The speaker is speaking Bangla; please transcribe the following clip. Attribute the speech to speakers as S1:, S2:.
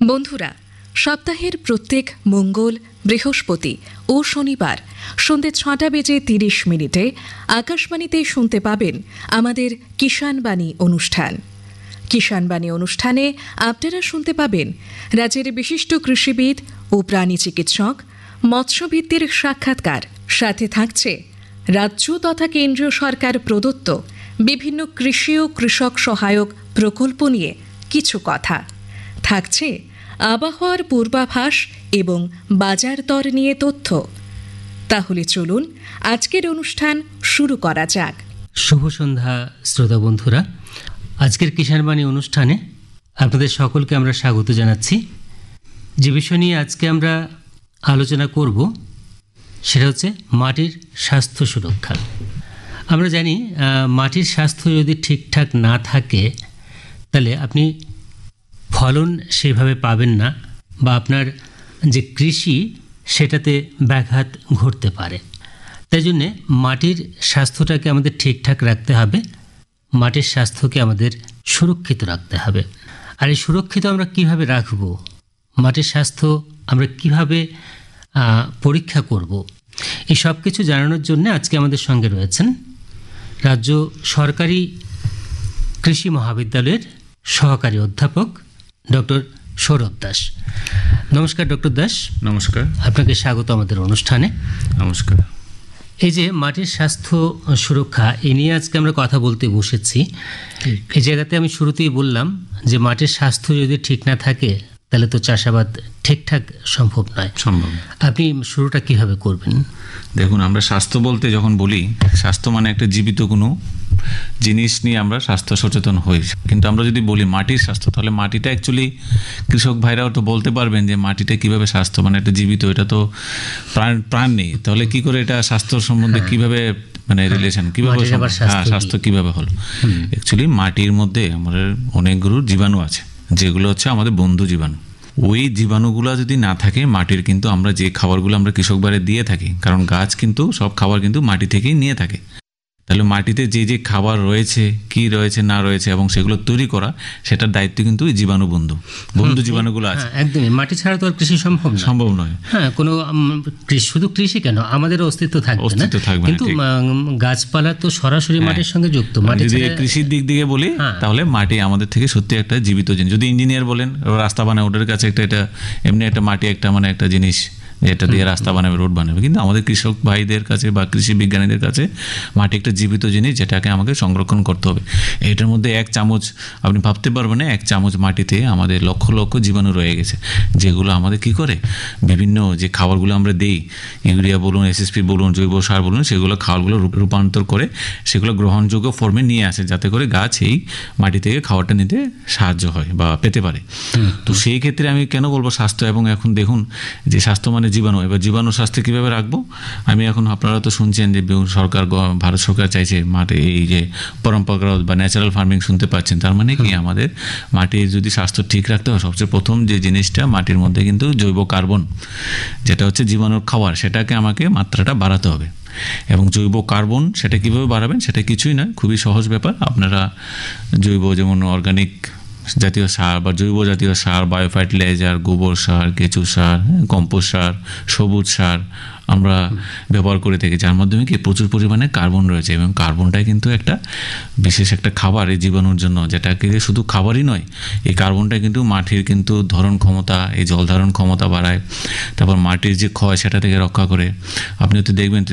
S1: বন্ধুরা, সপ্তাহের প্রত্যেক মঙ্গল, বৃহস্পতি ও শনিবার সন্ধ্যে 6:30 আকাশবাণীতে শুনতে পাবেন আমাদের কিষাণবাণী অনুষ্ঠান। কিষাণবাণী অনুষ্ঠানে আপনারা শুনতে পাবেন রাজ্যের বিশিষ্ট কৃষিবিদ ও প্রাণী চিকিৎসক, মৎস্যভিত্তির সাক্ষাৎকার। সাথে থাকছে রাজ্য তথা কেন্দ্রীয় সরকার প্রদত্ত বিভিন্ন কৃষি ও কৃষক সহায়ক প্রকল্প নিয়ে কিছু কথা। থাকছে আবহাওয়ার পূর্বাভাস এবং বাজার দর নিয়ে তথ্য। তাহলে চলুন আজকের অনুষ্ঠান শুরু করা যাক।
S2: শুভ সন্ধ্যা শ্রোতা বন্ধুরা, আজকের কিষাণবাণী অনুষ্ঠানে আপনাদের সকলকে আমরা স্বাগত জানাচ্ছি। যে বিষয় নিয়ে আজকে আমরা আলোচনা করব সেটা হচ্ছে মাটির স্বাস্থ্য সুরক্ষা। আমরা জানি মাটির স্বাস্থ্য যদি ঠিকঠাক না থাকে তাহলে আপনি ফলন সেভাবে পাবেন না বা আপনার যে কৃষি সেটাতে ব্যাঘাত ঘটতে পারে। তাই জন্যে মাটির স্বাস্থ্যটাকে আমাদের ঠিকঠাক রাখতে হবে, মাটির স্বাস্থ্যকে আমাদের সুরক্ষিত রাখতে হবে। আর এই সুরক্ষিত আমরা কিভাবে রাখব, মাটির স্বাস্থ্য আমরা কিভাবে পরীক্ষা করব, এই সব কিছু জানানোর জন্য আজকে আমাদের সঙ্গে রয়েছেন রাজ্য সরকারি কৃষি মহাবিদ্যালয়ের সহকারী অধ্যাপক ডক্টর সৌরভ দাস। নমস্কার ডক্টর দাস।
S3: নমস্কার,
S2: আপনাকে স্বাগত আমাদের অনুষ্ঠানে।
S3: নমস্কার।
S2: এই যে মাটির স্বাস্থ্য সুরক্ষা, এ নিয়ে আজকে আমরা কথা বলতে বসেছি। এই জায়গাতে আমি শুরুতেই বললাম যে মাটির স্বাস্থ্য যদি ঠিক না থাকে তাহলে তো চাষাবাদ ঠিকঠাক সম্ভব নয়। আপনি শুরুটা কিভাবে করবেন?
S3: দেখুন, আমরা স্বাস্থ্য বলতে যখন বলি, স্বাস্থ্য মানে একটা জীবিত কোনো জিনিস নিয়ে আমরা স্বাস্থ্য সচেতন হই। কিন্তু আমরা যদি বলি মাটির স্বাস্থ্য, তাহলে মাটিটা অ্যাকচুয়ালি কৃষক ভাইরাও তো বলতে পারবেন যে মাটিটা কিভাবে স্বাস্থ্য, মানে একটা জীবিত, এটা তো প্রাণ নেই, তাহলে কি করে এটা স্বাস্থ্য সম্বন্ধে কিভাবে মানে রিলেশন কিভাবে, স্বাস্থ্য কিভাবে হলো? অ্যাকচুয়ালি মাটির মধ্যে আমাদের অনেকগুলো জীবাণু আছে, যেগুলো হচ্ছে আমাদের বন্ধু জীবাণু। ওই জীবাণুগুলো যদি না থাকে মাটির, কিন্তু আমরা যে খাবারগুলো আমরা কৃষক ভাইরে দিয়ে থাকি, কারণ গাছ কিন্তু সব খাবার কিন্তু মাটি থেকেই নিয়ে থাকে, তাহলে মাটিতে যে যে খাবার রয়েছে, কি রয়েছে না রয়েছে এবং সেগুলো তৈরি করা, সেটার দায়িত্ব কিন্তু এই জীবাণু বন্ধু জীবাণুগুলো আছে।
S2: একদমই, মাটি ছাড়া তো আর কৃষি সম্ভব নয়। হ্যাঁ, কোনো শুধু কৃষি কেন, আমাদের অস্তিত্ব থাকবে না, কিন্তু গাছপালা তো সরাসরি মাটির সঙ্গে যুক্ত।
S3: যদি কৃষির দিক থেকে বলি তাহলে মাটি আমাদের থেকে সত্যি একটা জীবিত জিনিস। যদি ইঞ্জিনিয়ার বলেন রাস্তা বানায়, ওদের কাছে এটা এমনি একটা মাটি একটা মানে একটা জিনিস, এটা দিয়ে রাস্তা বানাবে, রোড বানাবে, কিন্তু আমাদের কৃষক ভাইদের কাছে বা কৃষি বিজ্ঞানীদের কাছে মাটি একটা জীবিত জিনিস, যেটাকে আমাকে সংরক্ষণ করতে হবে। এটার মধ্যে 1 চামচ, আপনি ভাবতে পারবেন না, 1 চামচ মাটিতে আমাদের লক্ষ লক্ষ জীবাণু রয়ে গেছে, যেগুলো আমাদের কি করে বিভিন্ন যে খাবারগুলো আমরা দিই, ইউরিয়া বলুন, SSP বলুন, জৈব সার বলুন, সেগুলো খাবারগুলো রূপান্তর করে সেগুলো গ্রহণযোগ্য ফর্মে নিয়ে আসে, যাতে করে গাছ এই মাটি থেকে খাবারটা নিতে সাহায্য হয় বা পেতে পারে। তো সেই ক্ষেত্রে আমি কেন বলবো স্বাস্থ্য, এবং এখন দেখুন যে স্বাস্থ্য মানে জীবাণু, এবার জীবাণু স্বাস্থ্য কীভাবে রাখবো? আমি এখন, আপনারা তো শুনছেন যে ভারত সরকার চাইছে মাটি, এই যে পরম্পরাগত বা ন্যাচারাল ফার্মিং শুনতে পাচ্ছেন, তার মানে কি আমাদের মাটির যদি স্বাস্থ্য ঠিক রাখতে হয়, সবচেয়ে প্রথম যে জিনিসটা মাটির মধ্যে কিন্তু জৈব কার্বন, যেটা হচ্ছে জীবাণুর খাবার, সেটাকে আমাকে মাত্রাটা বাড়াতে হবে। এবং জৈব কার্বন সেটা কীভাবে বাড়াবেন? সেটা কিছুই নয়, খুবই সহজ ব্যাপার। আপনারা জৈব, যেমন অর্গানিক জাতীয় সার বা জৈব জাতীয় সার, বায়ো ফার্টিলাইজার, গোবর সার, কেঁচু সার, কম্পোস্ট সার, সবুজ সার আমরা ব্যবহার করে থাকি, যার মাধ্যমে কি প্রচুর পরিমাণে কার্বন রয়েছে, এবং কার্বনটাই কিন্তু একটা বিশেষ একটা খাবার এই জীবাণুর জন্য, যেটাকে শুধু খাবারই নয়, এই কার্বনটা কিন্তু মাটির কিন্তু ধারণ ক্ষমতা, এই জল ধারণ ক্ষমতা বাড়ায়, তারপর মাটির যে ক্ষয় সেটা থেকে রক্ষা করে। আপনি তো দেখবেন